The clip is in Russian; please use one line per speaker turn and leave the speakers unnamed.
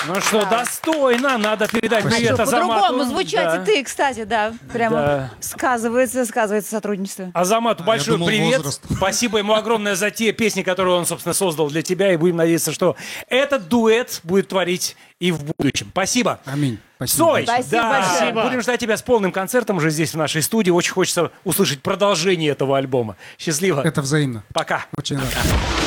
Ну что, достойно. Надо передать привет Азамату.
По-другому звучать
Да.
и ты, кстати, да. Прямо
Да.
сказывается сотрудничество.
Азамату большой
думал,
привет.
возраст.
Спасибо ему огромное за те песни, которые он, собственно, создал для тебя. И будем надеяться, что этот дуэт будет творить и в будущем. Спасибо.
Аминь. Спасибо.
Сой,
Спасибо
да,
большое.
Спасибо.
будем ждать тебя с полным концертом уже здесь, в нашей студии. Очень хочется услышать продолжение этого альбома. Счастливо.
Это взаимно.
Пока.
Очень рад.